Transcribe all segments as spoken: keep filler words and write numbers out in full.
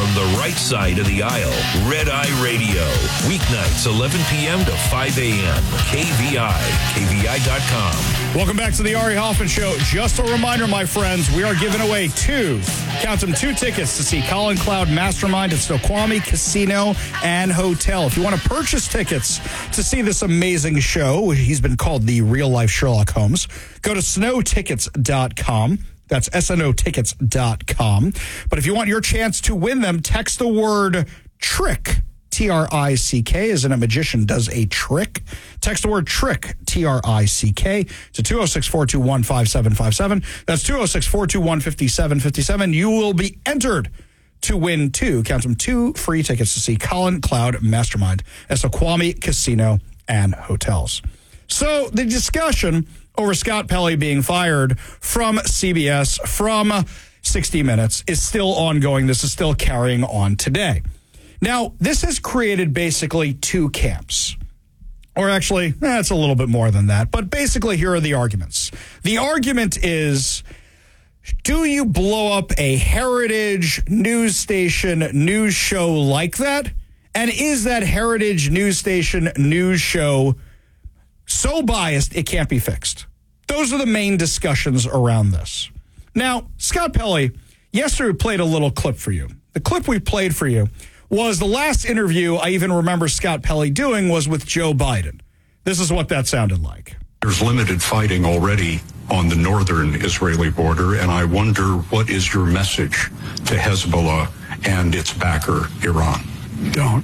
on the right side of the aisle. Red Eye Radio. Weeknights, eleven p.m. to five a.m. K V I. K V I dot com. Welcome back to the Ari Hoffman Show. Just a reminder, my friends, we are giving away two, count them, two tickets to see Colin Cloud Mastermind at Snoqualmie Casino and Hotel. If you want to purchase tickets to see this amazing show, he's been called the real-life Sherlock Holmes, go to snow tickets dot com. That's S N O tickets dot com. But if you want your chance to win them, text the word TRICK, T R I C K, as in a magician does a trick. Text the word TRICK, T R I C K, to two oh six, four two one, five seven five seven. That's two oh six, four two one, five seven five seven. You will be entered to win two, count them, two free tickets to see Colin Cloud Mastermind at Snoqualmie Casino and Hotels. So the discussion over Scott Pelley being fired from C B S, from sixty minutes, is still ongoing. This is still carrying on today. Now, this has created basically two camps. Or actually, eh, it's a little bit more than that. But basically, here are the arguments. The argument is, do you blow up a heritage news station news show like that? And is that heritage news station news show so biased it can't be fixed? Those are the main discussions around this. Now, Scott Pelley, yesterday we played a little clip for you. The clip we played for you was the last interview I even remember Scott Pelley doing was with Joe Biden. This is what that sounded like. There's limited fighting already on the northern Israeli border, and I wonder, what is your message to Hezbollah and its backer, Iran? Don't.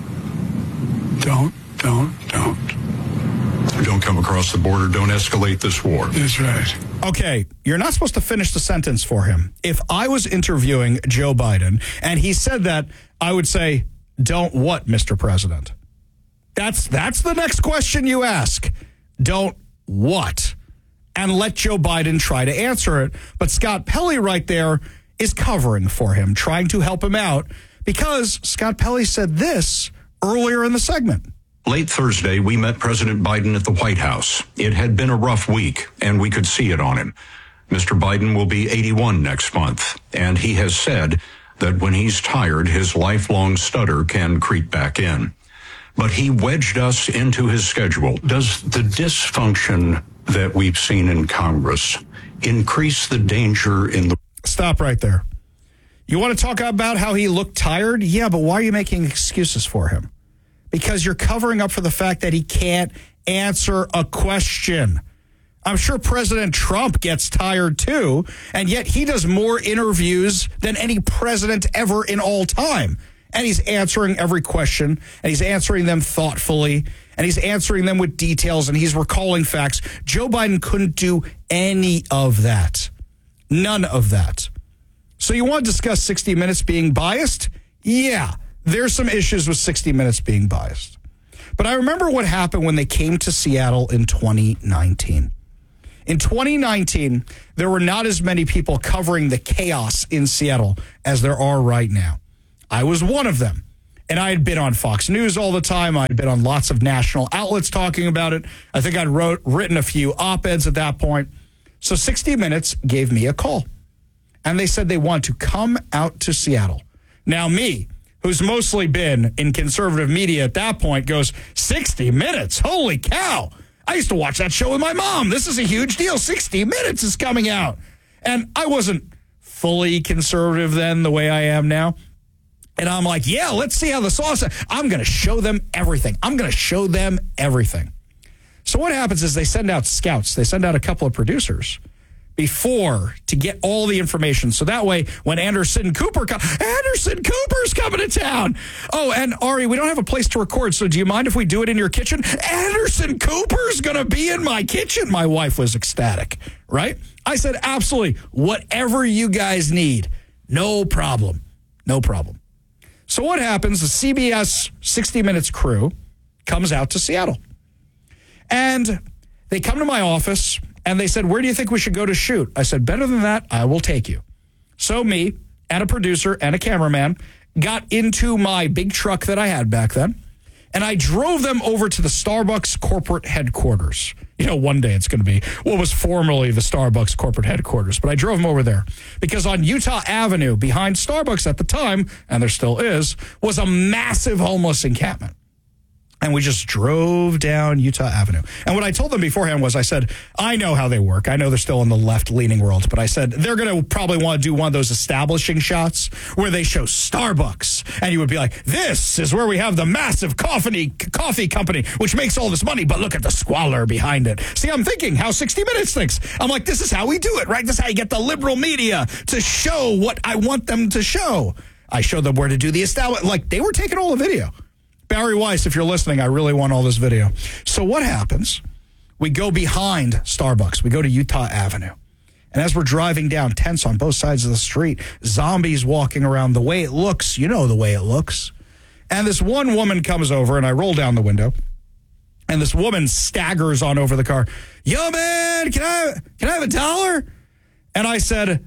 Don't, don't, don't. Don't come across the border. Don't escalate this war. That's right. Okay, you're not supposed to finish the sentence for him. If I was interviewing Joe Biden and he said that, I would say, don't what, Mister President? That's that's the next question you ask. Don't what? And let Joe Biden try to answer it. But Scott Pelley right there is covering for him, trying to help him out, because Scott Pelley said this earlier in the segment. Late Thursday, we met President Biden at the White House. It had been a rough week, and we could see it on him. Mister Biden will be eighty-one next month, and he has said that when he's tired, his lifelong stutter can creep back in. But he wedged us into his schedule. Does the dysfunction that we've seen in Congress increase the danger in the... Stop right there. You want to talk about how he looked tired? Yeah, but why are you making excuses for him? Because you're covering up for the fact that he can't answer a question. I'm sure President Trump gets tired too, and yet he does more interviews than any president ever in all time. And he's answering every question, and he's answering them thoughtfully, and he's answering them with details, and he's recalling facts. Joe Biden couldn't do any of that. None of that. So you want to discuss sixty minutes being biased? Yeah. There's some issues with sixty minutes being biased. But I remember what happened when they came to Seattle in twenty nineteen. In twenty nineteen, there were not as many people covering the chaos in Seattle as there are right now. I was one of them. And I had been on Fox News all the time. I had been on lots of national outlets talking about it. I think I'd wrote, written a few op-eds at that point. So sixty minutes gave me a call. And they said they want to come out to Seattle. Now me, who's mostly been in conservative media at that point, goes, sixty minutes? Holy cow. I used to watch that show with my mom. This is a huge deal. sixty minutes is coming out. And I wasn't fully conservative then the way I am now. And I'm like, yeah, let's see how the sauce is. I'm going to show them everything. I'm going to show them everything. So what happens is they send out scouts. They send out a couple of producers before to get all the information. So that way, when Anderson Cooper comes, Anderson Cooper's coming to town. Oh, and Ari, we don't have a place to record, so do you mind if we do it in your kitchen? Anderson Cooper's going to be in my kitchen. My wife was ecstatic, right? I said, absolutely, whatever you guys need, no problem, no problem. So what happens, the C B S sixty minutes crew comes out to Seattle. And they come to my office, and they said, where do you think we should go to shoot? I said, better than that, I will take you. So me and a producer and a cameraman got into my big truck that I had back then, And I drove them over to the Starbucks corporate headquarters. You know, one day it's going to be what was formerly the Starbucks corporate headquarters. But I drove them over there because on Utah Avenue, behind Starbucks at the time, and there still is, was a massive homeless encampment. And we just drove down Utah Avenue. And what I told them beforehand was, I said, I know how they work. I know they're still in the left-leaning world, but I said, they're going to probably want to do one of those establishing shots where they show Starbucks. And you would be like, this is where we have the massive coffee, coffee company, which makes all this money, but look at the squalor behind it. See, I'm thinking how sixty minutes thinks. I'm like, this is how we do it, right? This is how you get the liberal media to show what I want them to show. I showed them where to do the establishment. Like, they were taking all the video. Barry Weiss, if you're listening, I really want all this video. So what happens? We go behind Starbucks. We go to Utah Avenue. And as we're driving down, tents on both sides of the street, zombies walking around the way it looks. You know the way it looks. And this one woman comes over, and I roll down the window. And this woman staggers on over the car. Yo, man, can I, can I have a dollar? And I said,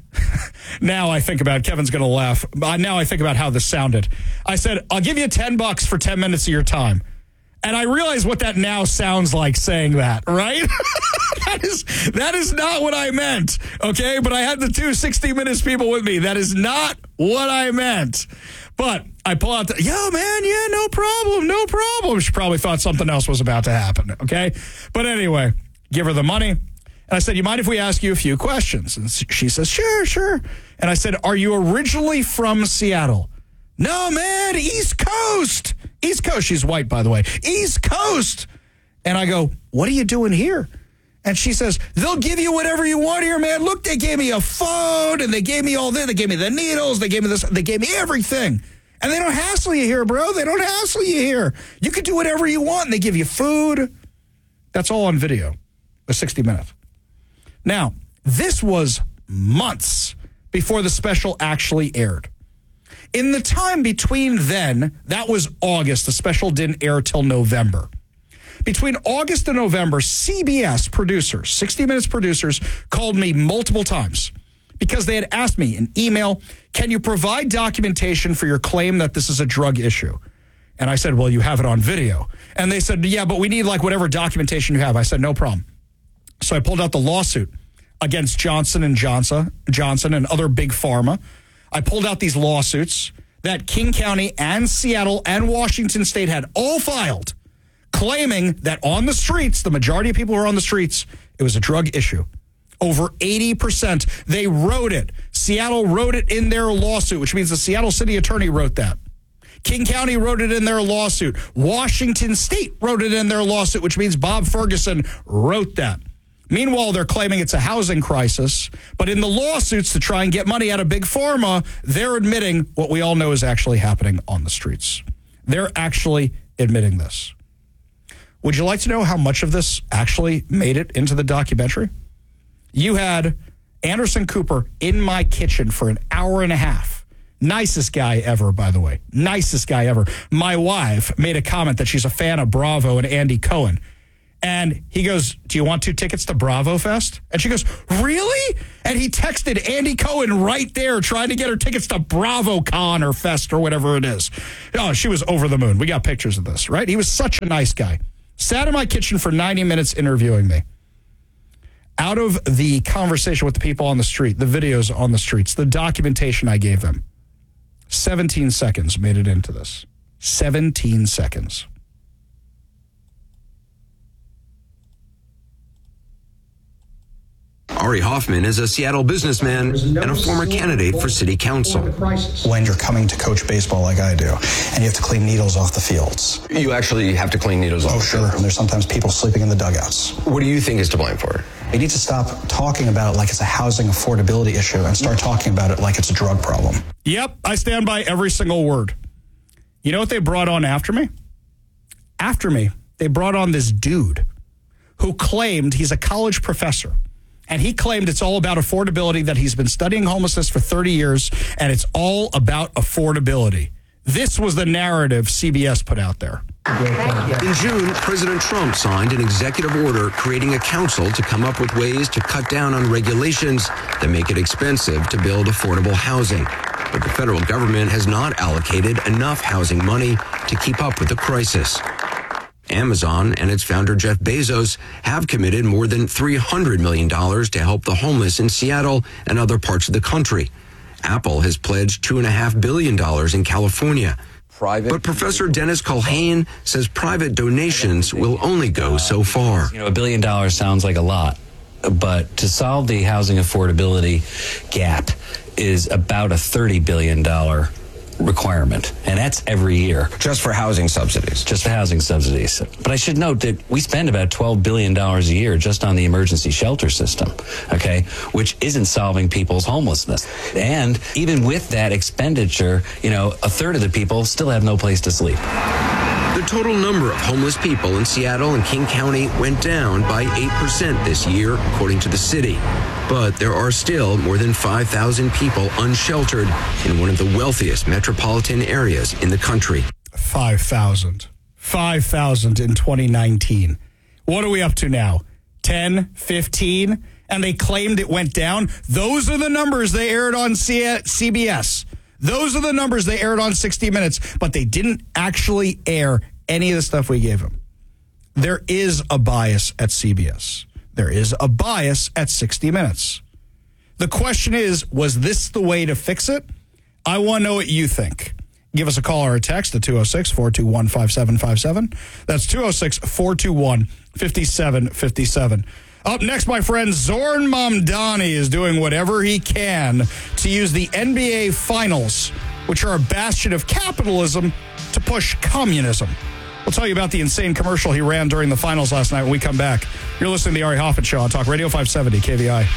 now I think about, Kevin's going to laugh. Now I think about how this sounded. I said, I'll give you ten bucks for ten minutes of your time. And I realize what that now sounds like saying that, right? that is that is not what I meant, okay? But I had the two sixty minutes people with me. That is not what I meant. But I pull out the, yo, man, yeah, no problem, no problem. She probably thought something else was about to happen, okay? But anyway, give her the money. And I said, you mind if we ask you a few questions? And she says, sure, sure. And I said, are you originally from Seattle? No, man, East Coast. East Coast. She's white, by the way. East Coast. And I go, what are you doing here? And she says, they'll give you whatever you want here, man. Look, they gave me a phone, and they gave me all this. They gave me the needles. They gave me this. They gave me everything. And they don't hassle you here, bro. They don't hassle you here. You can do whatever you want, and they give you food. That's all on video. A sixty minute. Now, this was months before the special actually aired. In the time between then, that was August. The special didn't air till November. Between August and November, C B S producers, sixty minutes producers, called me multiple times because they had asked me in email, can you provide documentation for your claim that this is a drug issue? And I said, well, you have it on video. And they said, yeah, but we need like whatever documentation you have. I said, no problem. So I pulled out the lawsuit against Johnson and Johnson, Johnson and other big pharma. I pulled out these lawsuits that King County and Seattle and Washington State had all filed, claiming that on the streets, the majority of people who are on the streets, it was a drug issue. Over eighty percent. They wrote it. Seattle wrote it in their lawsuit, which means the Seattle city attorney wrote that. King County wrote it in their lawsuit. Washington State wrote it in their lawsuit, which means Bob Ferguson wrote that. Meanwhile, they're claiming it's a housing crisis, but in the lawsuits to try and get money out of Big Pharma, they're admitting what we all know is actually happening on the streets. They're actually admitting this. Would you like to know how much of this actually made it into the documentary? You had Anderson Cooper in my kitchen for an hour and a half. Nicest guy ever, by the way. Nicest guy ever. My wife made a comment that she's a fan of Bravo and Andy Cohen. And he goes, do you want two tickets to Bravo Fest? And she goes, really? And he texted Andy Cohen right there trying to get her tickets to BravoCon or Fest or whatever it is. Oh, she was over the moon. We got pictures of this, right? He was such a nice guy. Sat in my kitchen for ninety minutes interviewing me. Out of the conversation with the people on the street, the videos on the streets, the documentation I gave them, seventeen seconds made it into this. seventeen seconds. Ari Hoffman is a Seattle businessman and a former candidate for city council. When you're coming to coach baseball like I do, and you have to clean needles off the fields. You actually have to clean needles off? Oh, sure. And there's sometimes people sleeping in the dugouts. What do you think is to blame for it? We need to stop talking about it like it's a housing affordability issue and start talking about it like it's a drug problem. Yep, I stand by every single word. You know what they brought on after me? After me, they brought on this dude who claimed he's a college professor. And he claimed it's all about affordability, that he's been studying homelessness for thirty years, and it's all about affordability. This was the narrative C B S put out there. In June, President Trump signed an executive order creating a council to come up with ways to cut down on regulations that make it expensive to build affordable housing. But the federal government has not allocated enough housing money to keep up with the crisis. Amazon and its founder Jeff Bezos have committed more than three hundred million dollars to help the homeless in Seattle and other parts of the country. Apple has pledged two point five billion dollars in California. Private. But Professor Dennis Culhane says private donations will only go so far. You know, a billion dollars sounds like a lot, but to solve the housing affordability gap is about a thirty billion dollars requirement, and that's every year. Just for housing subsidies. Just for housing subsidies. But I should note that we spend about twelve billion dollars a year just on the emergency shelter system, okay, which isn't solving people's homelessness. And even with that expenditure, you know, a third of the people still have no place to sleep. The total number of homeless people in Seattle and King County went down by eight percent this year, according to the city. But there are still more than five thousand people unsheltered in one of the wealthiest metropolitan areas in the country. five thousand. five thousand in twenty nineteen. What are we up to now? ten, fifteen? And they claimed it went down? Those are the numbers they aired on C B S. Those are the numbers they aired on sixty minutes, but they didn't actually air any of the stuff we gave them. There is a bias at C B S. There is a bias at sixty minutes. The question is, was this the way to fix it? I want to know what you think. Give us a call or a text at two oh six, four two one, five seven five seven. That's two oh six, four two one, five seven five seven. Up next, my friend, Zoran Mamdani is doing whatever he can to use the N B A Finals, which are a bastion of capitalism, to push communism. We'll tell you about the insane commercial he ran during the finals last night when we come back. You're listening to the Ari Hoffman Show on Talk Radio five seventy K V I.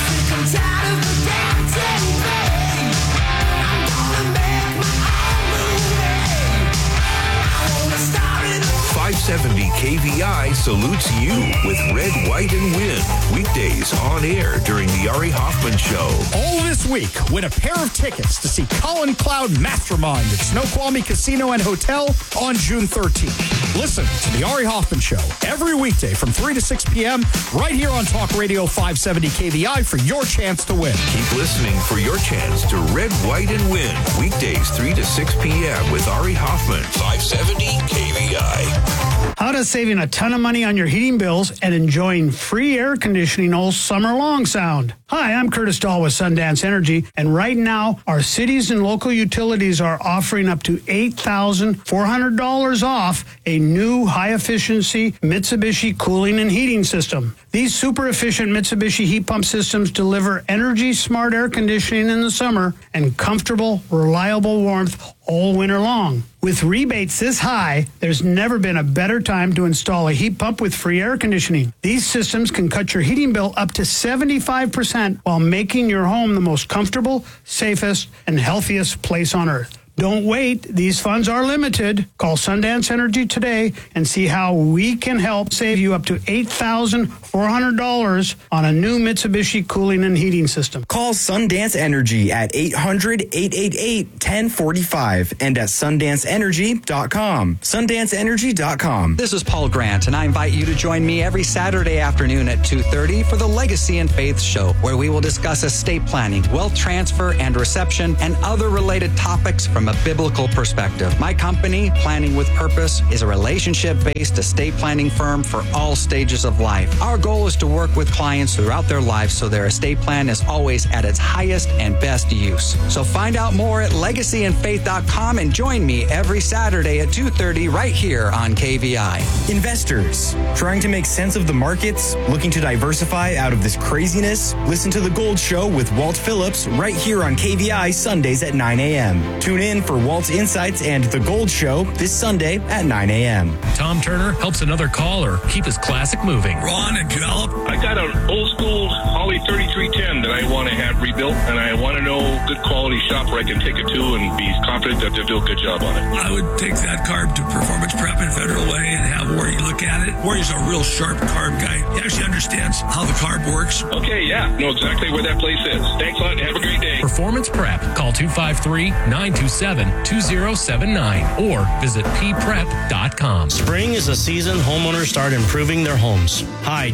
five seventy K V I salutes you with Red, White, and Win. Weekdays on air during the Ari Hoffman Show. All this week, win a pair of tickets to see Colin Cloud Mastermind at Snoqualmie Casino and Hotel on June thirteenth. Listen to the Ari Hoffman Show every weekday from three to six p.m. right here on Talk Radio five seventy K V I for your chance to win. Keep listening for your chance to Red, White, and Win. Weekdays three to six p.m. with Ari Hoffman, five seventy K V I. How does saving a ton of money on your heating bills and enjoying free air conditioning all summer long sound? Hi, I'm Curtis Dahl with Sundance Energy, and right now, our cities and local utilities are offering up to eight thousand four hundred dollars off a new high-efficiency Mitsubishi cooling and heating system. These super-efficient Mitsubishi heat pump systems deliver energy-smart air conditioning in the summer and comfortable, reliable warmth all winter long. With rebates this high, there's never been a better time to install a heat pump with free air conditioning. These systems can cut your heating bill up to seventy-five percent while making your home the most comfortable, safest, and healthiest place on earth. Don't wait. These funds are limited. Call Sundance Energy today and see how we can help save you up to eight thousand four hundred dollars on a new Mitsubishi cooling and heating system. Call Sundance Energy at eight hundred, eight eight eight, one oh four five and at sundance energy dot com. sundance energy dot com. This is Paul Grant, and I invite you to join me every Saturday afternoon at two thirty for the Legacy and Faith Show, where we will discuss estate planning, wealth transfer and reception, and other related topics from a biblical perspective. My company, Planning with Purpose, is a relationship-based estate planning firm for all stages of life. Our goal is to work with clients throughout their lives so their estate plan is always at its highest and best use. So find out more at legacy and faith dot com and join me every Saturday at two thirty right here on K V I. Investors, trying to make sense of the markets, looking to diversify out of this craziness? Listen to The Gold Show with Walt Phillips right here on K V I Sundays at nine a.m. Tune in for Walt's Insights and The Gold Show this Sunday at nine a.m. Tom Turner helps another caller keep his classic moving. Ron and Jalop. I got an old school Holly thirty-three ten that I want to have rebuilt, and I want to know a good quality shop where I can take it to and be confident that they'll do a good job on it. I would take that carb to Performance Prep in Federal Way and have Wardy look at it. Wardy's a real sharp carb guy. He actually understands how the carb works. Okay, yeah. Know exactly where that place is. Thanks a lot and have a great day. Performance Prep. Call two five three, nine two seven, two zero seven nine or visit p prep dot com. Spring is a season homeowners start improving their homes. Hi,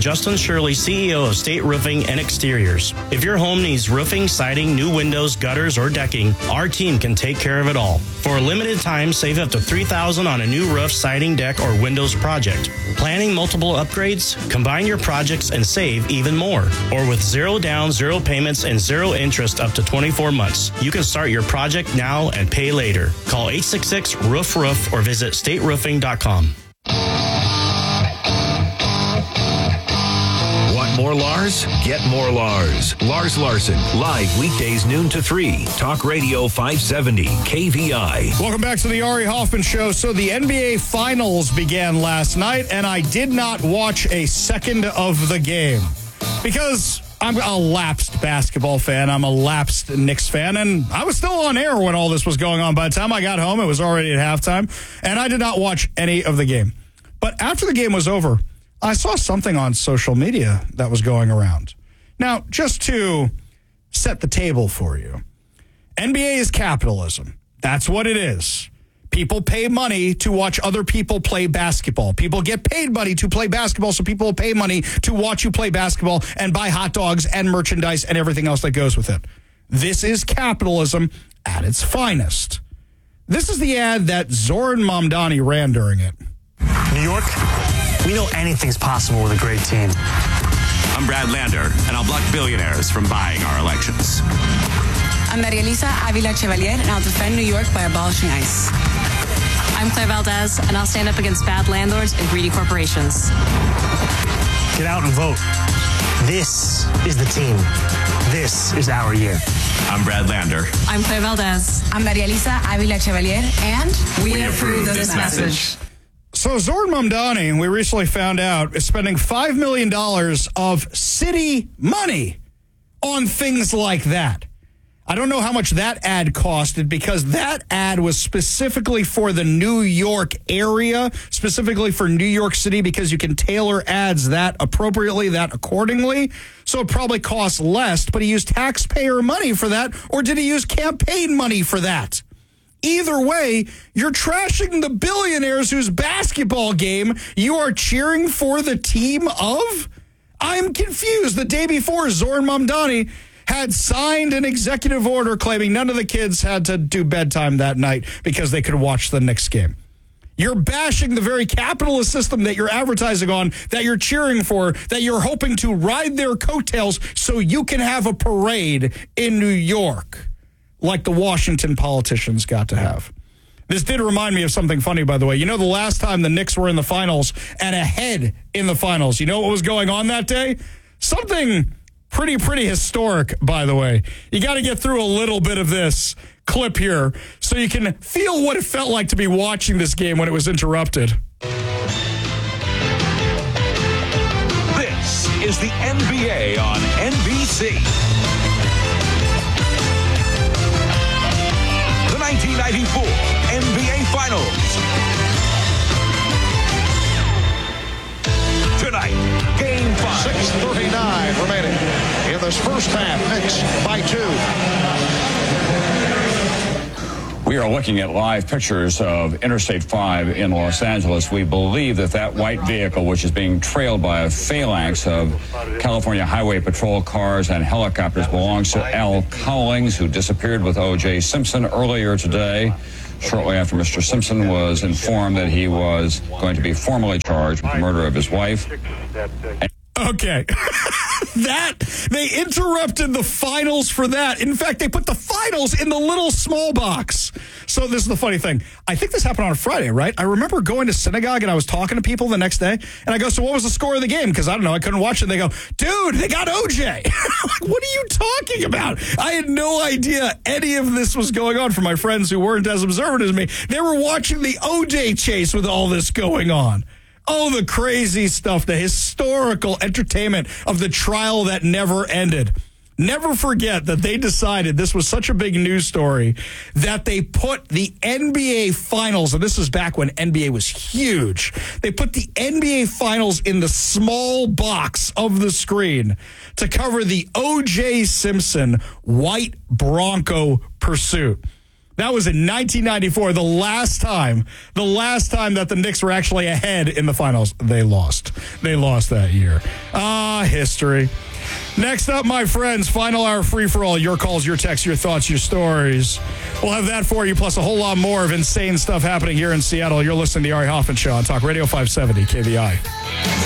Justin Shirley, C E O of State Roofing and Exteriors. If your home needs roofing, siding, new windows, gutters, or decking, our team can take care of it all. For a limited time, save up to three thousand dollars on a new roof, siding, deck, or windows project. Planning multiple upgrades? Combine your projects and save even more. Or with zero down, zero payments, and zero interest up to twenty-four months. You can start your project now and pay later. Call eight six six, roof roof or visit state roofing dot com. Want more Lars? Get more Lars. Lars Larson, live weekdays noon to three. Talk Radio five seventy K V I. Welcome back to the Ari Hoffman Show. So the N B A Finals began last night, and I did not watch a second of the game because I'm a lapsed basketball fan. I'm a lapsed Knicks fan, and I was still on air when all this was going on. By the time I got home, it was already at halftime, and I did not watch any of the game. But after the game was over, I saw something on social media that was going around. Now, just to set the table for you, N B A is capitalism. That's what it is. People pay money to watch other people play basketball. People get paid money to play basketball, so people will pay money to watch you play basketball and buy hot dogs and merchandise and everything else that goes with it. This is capitalism at its finest. This is the ad that Zoran Mamdani ran during it. New York, we know anything's possible with a great team. I'm Brad Lander, and I'll block billionaires from buying our elections. I'm Maria Elisa Avila Chevalier, and I'll defend New York by abolishing ICE. I'm Claire Valdez, and I'll stand up against bad landlords and greedy corporations. Get out and vote. This is the team. This is our year. I'm Brad Lander. I'm Claire Valdez. I'm Maria Elisa Avila Chevalier, and we, we approve of this, this message. message. So Zoran Mamdani, we recently found out, is spending five million dollars of city money on things like that. I don't know how much that ad costed because that ad was specifically for the New York area, specifically for New York City, because you can tailor ads that appropriately, that accordingly. So it probably costs less, but he used taxpayer money for that, or did he use campaign money for that? Either way, you're trashing the billionaires whose basketball game you are cheering for the team of? I'm confused. The day before, Zoran Mamdani had signed an executive order claiming none of the kids had to do bedtime that night because they could watch the Knicks game. You're bashing the very capitalist system that you're advertising on, that you're cheering for, that you're hoping to ride their coattails so you can have a parade in New York like the Washington politicians got to have. This did remind me of something funny, by the way. You know, the last time the Knicks were in the finals and ahead in the finals, you know what was going on that day? Something pretty, pretty historic, by the way. You got to get through a little bit of this clip here so you can feel what it felt like to be watching this game when it was interrupted. This is the N B A on N B C. The nineteen ninety-four N B A Finals. Tonight, Game five. six thirty-nine remaining in this first half. Knicks by two. We are looking at live pictures of Interstate five in Los Angeles. We believe that that white vehicle, which is being trailed by a phalanx of California Highway Patrol cars and helicopters, belongs to Al Cowlings, who disappeared with O J Simpson earlier today, shortly after Mister Simpson was informed that he was going to be formally charged with the murder of his wife. Okay. That, they interrupted the finals for that. In fact, they put the finals in the little small box. So this is the funny thing. I think this happened on a Friday, right? I remember going to synagogue and I was talking to people the next day. And I go, so what was the score of the game? Because I don't know. I couldn't watch it. And they go, dude, they got O J. I'm like, what are you talking about? I had no idea any of this was going on for my friends who weren't as observant as me. They were watching the O J chase with all this going on. Oh, the crazy stuff, the historical entertainment of the trial that never ended. Never forget that they decided this was such a big news story that they put the N B A Finals, and this is back when N B A was huge. They put the N B A Finals in the small box of the screen to cover the O J Simpson white Bronco pursuit. That was in nineteen ninety-four, the last time, the last time that the Knicks were actually ahead in the finals. They lost. They lost that year. Ah, history. Next up, my friends, final hour free-for-all. Your calls, your texts, your thoughts, your stories. We'll have that for you, plus a whole lot more of insane stuff happening here in Seattle. You're listening to the Ari Hoffman Show on Talk Radio five seventy K V I.